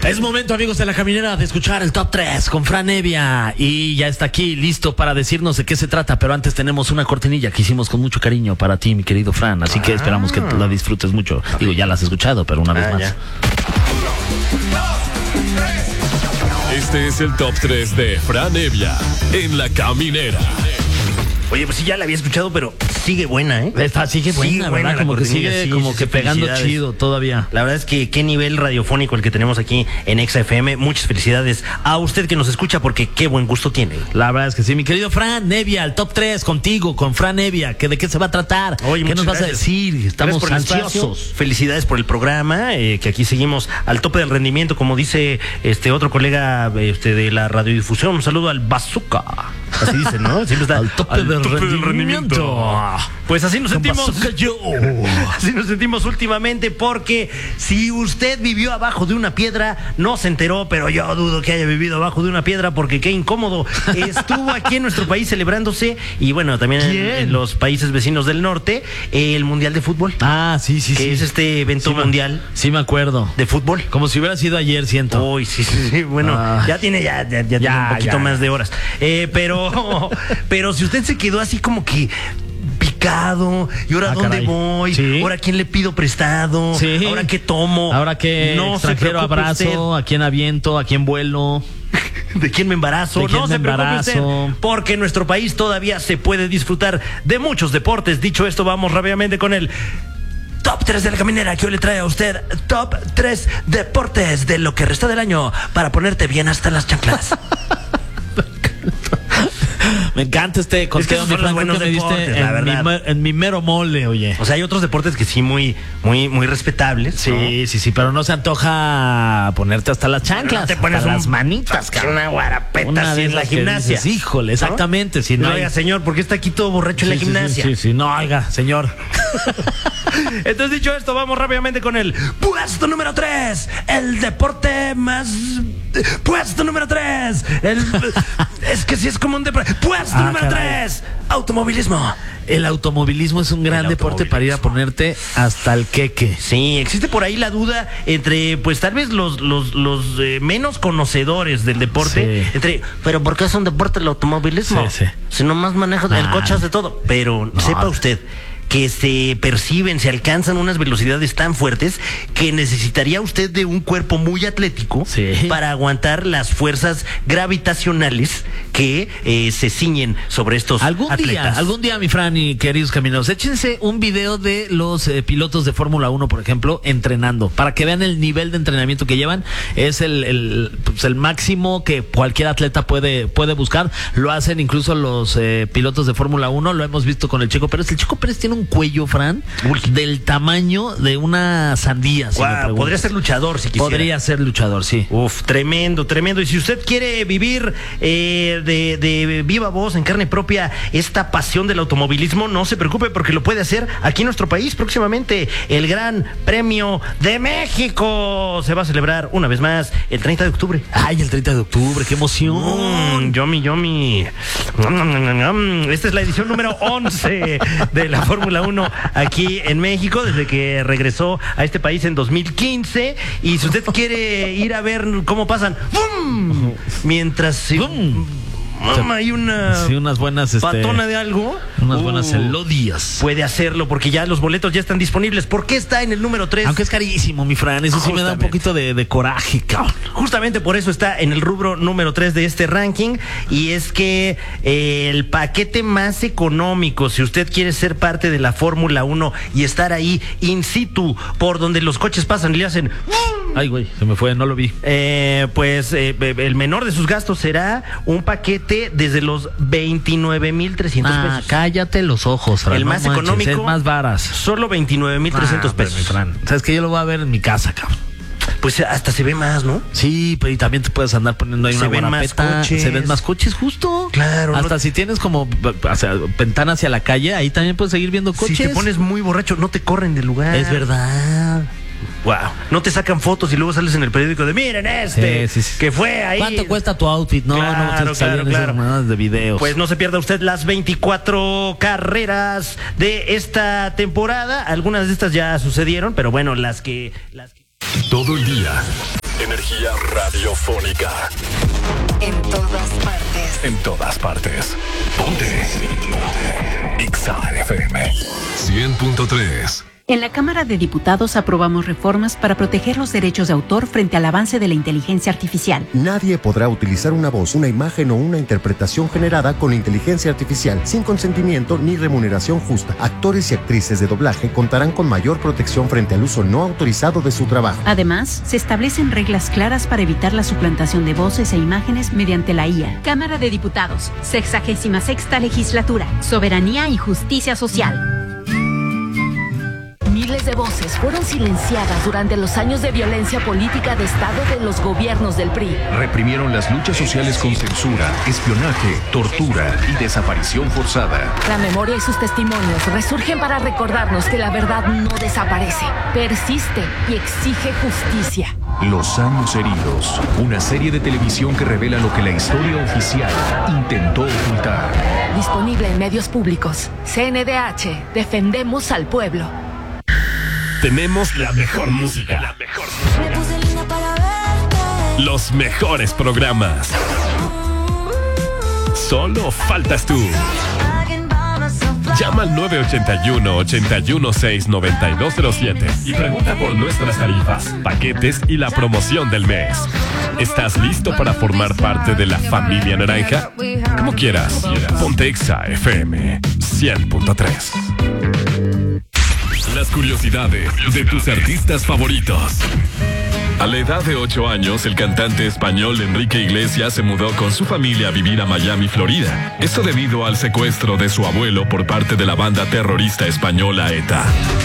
Es momento, amigos de La Caminera, de escuchar el Top 3 con Fran Evia. Y ya está aquí, listo para decirnos de qué se trata. Pero antes tenemos una cortinilla que hicimos con mucho cariño para ti, mi querido Fran. Así que esperamos que la disfrutes mucho. Digo, ya la has escuchado, pero una vez más. Ya. Este es el Top 3 de Fran Evia en La Caminera. Oye, pues sí, ya la había escuchado, pero sigue buena, ¿eh? Sigue buena, ¿verdad? Como que sigue pegando chido todavía. La verdad es que qué nivel radiofónico el que tenemos aquí en Exa FM. Muchas felicidades a usted que nos escucha, porque qué buen gusto tiene. La verdad es que sí, mi querido Fran Evia, el Top 3 contigo, con Fran Evia. ¿De qué se va a tratar? Oye, ¿Qué nos vas a gracias. decir? Estamos ansiosos. Felicidades por el programa, que aquí seguimos al tope del rendimiento, como dice otro colega de la radiodifusión. Un saludo al Bazooka. Así dice, ¿no? Siempre está al tope del rendimiento. Pues así nos sentimos. Yo. Así nos sentimos últimamente, porque si usted vivió abajo de una piedra, no se enteró, pero yo dudo que haya vivido abajo de una piedra, porque qué incómodo. Estuvo aquí en nuestro país celebrándose, y bueno, también en los países vecinos del norte, el Mundial de Fútbol. Ah, sí. Que es este evento mundial. Sí, me acuerdo. De fútbol. Como si hubiera sido ayer, siento. Uy, sí. Bueno, ya tiene un poquito más de horas. Pero si usted se quedó así como que picado, y ahora dónde voy, ¿sí? Ahora quién le pido prestado, ¿sí? Ahora qué tomo, ahora qué extranjero abrazo, a quién aviento, a quién vuelo, de quién me embarazo. No se preocupe usted, porque en nuestro país todavía se puede disfrutar de muchos deportes. Dicho esto, vamos rápidamente con el Top 3 de La Caminera, que hoy le trae a usted Top 3 deportes de lo que resta del año para ponerte bien hasta las chanclas. Me encanta este conteo, mi Fran, que me diste en mi mero mole, oye. O sea, hay otros deportes que sí muy respetables. Sí, ¿no? Sí, pero no se antoja ponerte hasta las chanclas, no te pones hasta las manitas, una guarapeta así en la gimnasia. Dices, híjole, exactamente. ¿No? Si no oiga, señor, ¿por qué está aquí todo borracho en la gimnasia? Sí, no, oiga, señor. Entonces, dicho esto, vamos rápidamente con el puesto número 3. El deporte más... Puesto número 3. Es que sí es como un deporte. Puesto número 3. Automovilismo. El automovilismo es un gran deporte para ir a ponerte hasta el queque. Sí, existe por ahí la duda entre, pues tal vez los menos conocedores del deporte, pero ¿por qué es un deporte el automovilismo? Sí. Si nomás manejas el coche, hace todo. Pero sepa usted que se alcanzan unas velocidades tan fuertes que necesitaría usted de un cuerpo muy atlético para aguantar las fuerzas gravitacionales que se ciñen sobre estos atletas. Algún día, mi Fran y queridos camineros, échense un video de los pilotos de Fórmula 1, por ejemplo, entrenando, para que vean el nivel de entrenamiento que llevan. Es el máximo que cualquier atleta puede buscar. Lo hacen incluso los pilotos de Fórmula 1, lo hemos visto con el Checo Pérez. El Checo Pérez tiene un cuello, Fran, del tamaño de una sandía. Podría ser luchador si quisiera. Podría ser luchador, sí. Tremendo. Y si usted quiere vivir de viva voz, en carne propia, esta pasión del automovilismo, no se preocupe, porque lo puede hacer aquí en nuestro país. Próximamente el Gran Premio de México se va a celebrar una vez más el 30 de octubre. Ay, el 30 de octubre, qué emoción. Yummy. Esta es la edición número 11 de la Fórmula 1 aquí en México, desde que regresó a este país en 2015. Y si usted quiere ir a ver cómo pasan, ¡bum!, mientras hay unas buenas patona de algo, unas buenas elodias, puede hacerlo, porque ya los boletos ya están disponibles. ¿Por qué está en el número 3? Aunque es carísimo, mi Fran, eso sí me da un poquito de coraje, cabrón. Justamente por eso está en el rubro número 3 de este ranking. Y es que el paquete más económico, si usted quiere ser parte de la Fórmula 1 y estar ahí in situ, por donde los coches pasan y le hacen... Ay, güey, se me fue, no lo vi. El menor de sus gastos será un paquete desde los 29,300 pesos. Cállate los ojos, Fran. El más económico, el más varas. Solo 29,300 pesos. Fran, sabes que yo lo voy a ver en mi casa, cabrón. Pues hasta se ve más, ¿no? Sí, pero y también te puedes andar poniendo ahí una guarapeta. Se ven más coches, justo. Claro. Hasta si tienes como ventana hacia la calle, ahí también puedes seguir viendo coches. Si te pones muy borracho, no te corren del lugar. Es verdad. Wow. No te sacan fotos y luego sales en el periódico de miren que fue ahí. ¿Cuánto cuesta tu outfit? No, claro. De videos. Pues no se pierda usted las 24 carreras de esta temporada. Algunas de estas ya sucedieron, pero bueno, las que... Todo el día energía radiofónica. En todas partes. En todas partes. Ponte. Exa FM 100.3. En la Cámara de Diputados aprobamos reformas para proteger los derechos de autor frente al avance de la inteligencia artificial. Nadie podrá utilizar una voz, una imagen o una interpretación generada con inteligencia artificial sin consentimiento ni remuneración justa. Actores y actrices de doblaje contarán con mayor protección frente al uso no autorizado de su trabajo. Además, se establecen reglas claras para evitar la suplantación de voces e imágenes mediante la IA. Cámara de Diputados, 66ª Legislatura, Soberanía y Justicia Social. Miles de voces fueron silenciadas durante los años de violencia política de Estado de los gobiernos del PRI. Reprimieron las luchas sociales con censura, espionaje, tortura y desaparición forzada. La memoria y sus testimonios resurgen para recordarnos que la verdad no desaparece, persiste y exige justicia. Los años heridos, una serie de televisión que revela lo que la historia oficial intentó ocultar. Disponible en medios públicos. CNDH, defendemos al pueblo. Tenemos la mejor música. Los mejores programas. Solo faltas tú. Llama al 981-816-9207 y pregunta por nuestras tarifas, paquetes y la promoción del mes. ¿Estás listo para formar parte de la familia naranja? Como quieras. Ponte Exa FM 100.3. Las curiosidades de tus artistas favoritos. A la edad de 8 años, el cantante español Enrique Iglesias se mudó con su familia a vivir a Miami, Florida. Esto debido al secuestro de su abuelo por parte de la banda terrorista española ETA.